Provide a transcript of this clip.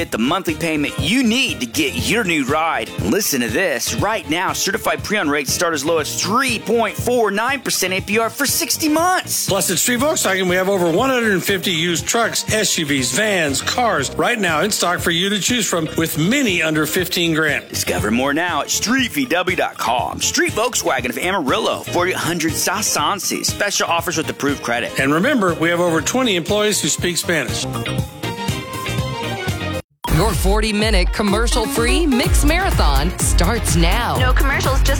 Get the monthly payment you need to get your new ride. Listen to this. Right now, certified pre-owned rates start as low as 3.49% APR for 60 months. Plus, at Street Volkswagen, we have over 150 used trucks, SUVs, vans, cars right now in stock for you to choose from, with many under 15 grand. Discover more now at StreetVW.com. Street Volkswagen of Amarillo, 4800 South Sansi. Special offers with approved credit. And remember, we have over 20 employees who speak Spanish. Your 40-minute commercial-free Mix Marathon starts now. No commercials, just